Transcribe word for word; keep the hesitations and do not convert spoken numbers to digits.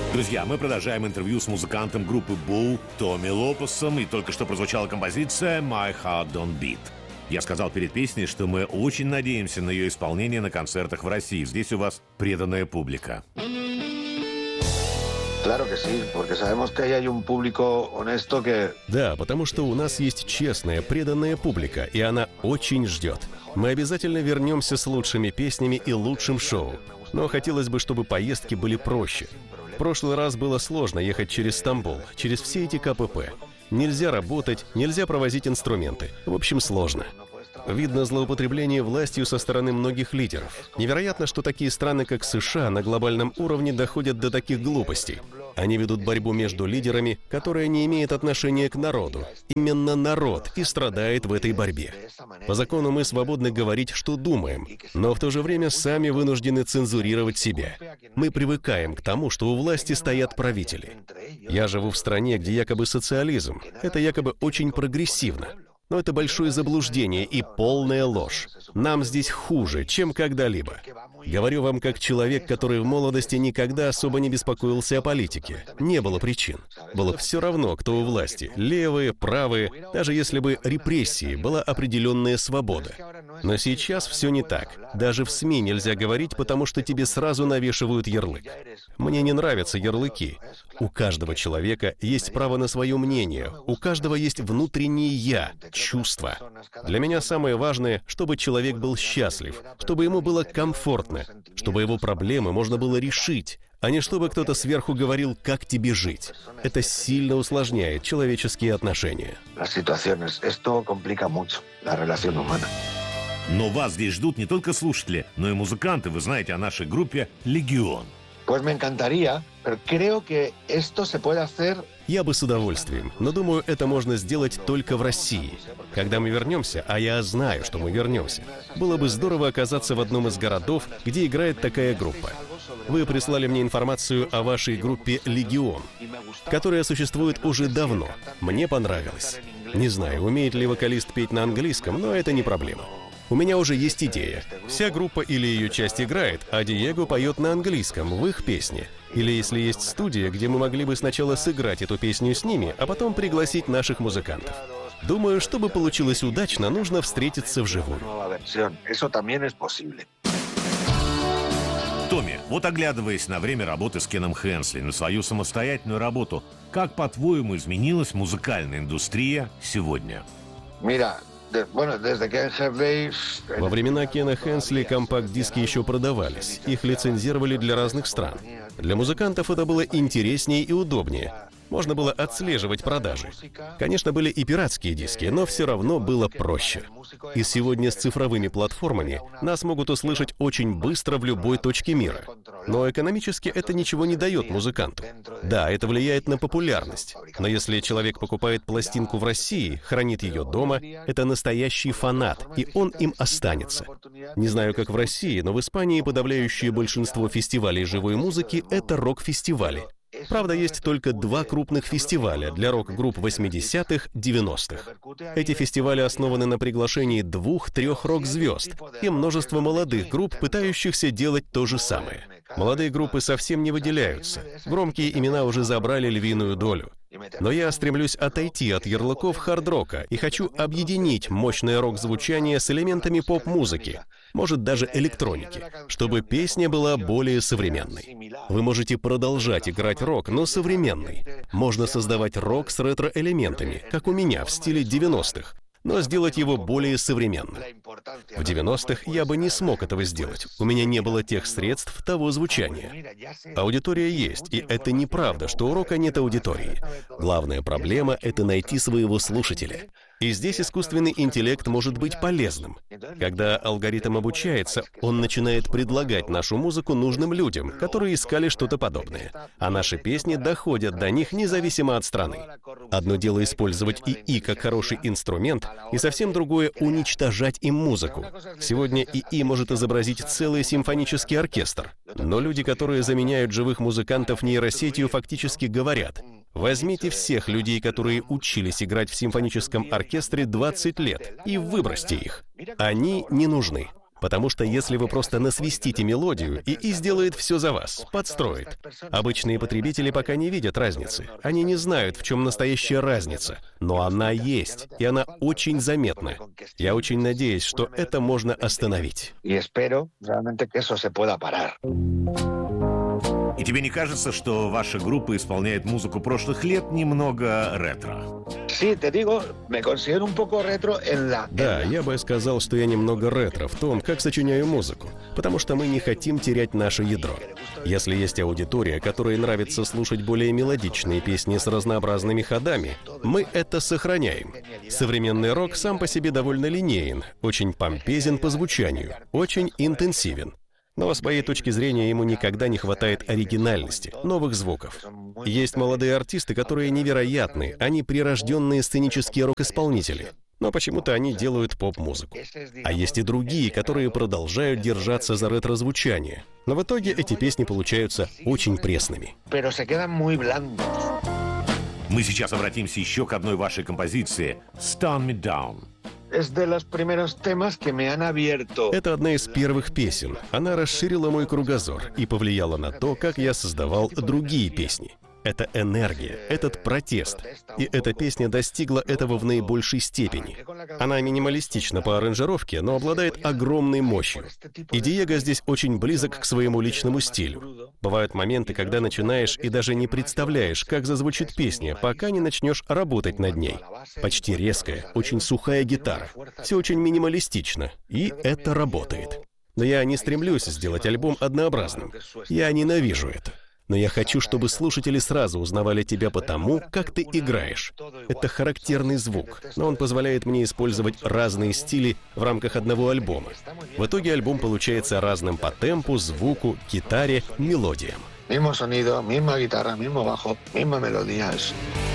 Друзья, мы продолжаем интервью с музыкантом группы Бу Томми Лопесом, и только что прозвучала композиция «My Heart Don't Beat». Я сказал перед песней, что мы очень надеемся на ее исполнение на концертах в России. Здесь у вас преданная публика. Да, потому что у нас есть честная, преданная публика, и она очень ждет. Мы обязательно вернемся с лучшими песнями и лучшим шоу. Но хотелось бы, чтобы поездки были проще. В прошлый раз было сложно ехать через Стамбул, через все эти ка пэ пэ. Нельзя работать, нельзя провозить инструменты. В общем, сложно. Видно злоупотребление властью со стороны многих лидеров. Невероятно, что такие страны, как США, на глобальном уровне доходят до таких глупостей. Они ведут борьбу между лидерами, которая не имеет отношения к народу. Именно народ и страдает в этой борьбе. По закону мы свободны говорить, что думаем, но в то же время сами вынуждены цензурировать себя. Мы привыкаем к тому, что у власти стоят правители. Я живу в стране, где якобы социализм. Это якобы очень прогрессивно. Но это большое заблуждение и полная ложь. Нам здесь хуже, чем когда-либо. Говорю вам как человек, который в молодости никогда особо не беспокоился о политике. Не было причин. Было все равно, кто у власти. Левые, правые, даже если бы репрессии, была определенная свобода. Но сейчас все не так. Даже в СМИ нельзя говорить, потому что тебе сразу навешивают ярлык. Мне не нравятся ярлыки. У каждого человека есть право на свое мнение. У каждого есть внутреннее «я», чувства. Для меня самое важное, чтобы человек был счастлив, чтобы ему было комфортно, чтобы его проблемы можно было решить, а не чтобы кто-то сверху говорил, как тебе жить. Это сильно усложняет человеческие отношения. Но вас здесь ждут не только слушатели, но и музыканты. Вы знаете о нашей группе «Легион». Я бы с удовольствием, но думаю, это можно сделать только в России. Когда мы вернемся, а я знаю, что мы вернемся, было бы здорово оказаться в одном из городов, где играет такая группа. Вы прислали мне информацию о вашей группе «Легион», которая существует уже давно. Мне понравилось. Не знаю, умеет ли вокалист петь на английском, но это не проблема. У меня уже есть идея. Вся группа или ее часть играет, а Диего поет на английском в их песне. Или если есть студия, где мы могли бы сначала сыграть эту песню с ними, а потом пригласить наших музыкантов. Думаю, чтобы получилось удачно, нужно встретиться вживую. Томми, вот оглядываясь на время работы с Кеном Хенсли, на свою самостоятельную работу, как, по-твоему, изменилась музыкальная индустрия сегодня? Во времена Кена Хенсли компакт-диски еще продавались. Их лицензировали для разных стран. Для музыкантов это было интереснее и удобнее. Можно было отслеживать продажи. Конечно, были и пиратские диски, но все равно было проще. И сегодня с цифровыми платформами нас могут услышать очень быстро в любой точке мира. Но экономически это ничего не дает музыканту. Да, это влияет на популярность. Но если человек покупает пластинку в России, хранит ее дома, это настоящий фанат, и он им останется. Не знаю, как в России, но в Испании подавляющее большинство фестивалей живой музыки — это рок-фестивали. Правда, есть только два крупных фестиваля для рок-групп восьмидесятых, девяностых. Эти фестивали основаны на приглашении двух-трех рок-звезд и множество молодых групп, пытающихся делать то же самое. Молодые группы совсем не выделяются. Громкие имена уже забрали львиную долю. Но я стремлюсь отойти от ярлыков хард-рока и хочу объединить мощное рок-звучание с элементами поп-музыки, может даже электроники, чтобы песня была более современной. Вы можете продолжать играть рок, но современный. Можно создавать рок с ретро-элементами, как у меня в стиле девяностых, но сделать его более современным. В девяностых я бы не смог этого сделать. У меня не было тех средств, того звучания. Аудитория есть, и это неправда, что у рока нет аудитории. Главная проблема — это найти своего слушателя. И здесь искусственный интеллект может быть полезным. Когда алгоритм обучается, он начинает предлагать нашу музыку нужным людям, которые искали что-то подобное. А наши песни доходят до них независимо от страны. Одно дело использовать ИИ как хороший инструмент, и совсем другое — уничтожать им музыку. Сегодня ИИ может изобразить целый симфонический оркестр. Но люди, которые заменяют живых музыкантов нейросетью, фактически говорят: возьмите всех людей, которые учились играть в симфоническом оркестре двадцать лет, и выбросьте их. Они не нужны. Потому что если вы просто насвистите мелодию, ИИ сделает все за вас, подстроит. Обычные потребители пока не видят разницы. Они не знают, в чем настоящая разница. Но она есть, и она очень заметна. Я очень надеюсь, что это можно остановить. И тебе не кажется, что ваша группа исполняет музыку прошлых лет немного ретро? Да, я бы сказал, что я немного ретро в том, как сочиняю музыку, потому что мы не хотим терять наше ядро. Если есть аудитория, которой нравится слушать более мелодичные песни с разнообразными ходами, мы это сохраняем. Современный рок сам по себе довольно линеен, очень помпезен по звучанию, очень интенсивен. Но с моей точки зрения ему никогда не хватает оригинальности, новых звуков. Есть молодые артисты, которые невероятны, они прирожденные сценические рок-исполнители. Но почему-то они делают поп-музыку. А есть и другие, которые продолжают держаться за ретро-звучание. Но в итоге эти песни получаются очень пресными. Мы сейчас обратимся еще к одной вашей композиции «Stun Me Down». Это одна из первых песен. Она расширила мой кругозор и повлияла на то, как я создавал другие песни. Это энергия, этот протест. И эта песня достигла этого в наибольшей степени. Она минималистична по аранжировке, но обладает огромной мощью. И Диего здесь очень близок к своему личному стилю. Бывают моменты, когда начинаешь и даже не представляешь, как зазвучит песня, пока не начнешь работать над ней. Почти резкая, очень сухая гитара. Все очень минималистично, и это работает. Но я не стремлюсь сделать альбом однообразным. Я ненавижу это. Но я хочу, чтобы слушатели сразу узнавали тебя по тому, как ты играешь. Это характерный звук, но он позволяет мне использовать разные стили в рамках одного альбома. В итоге альбом получается разным по темпу, звуку, гитаре, мелодиям. Mismo sonido, misma guitarra, mismo bajo, misma melodía.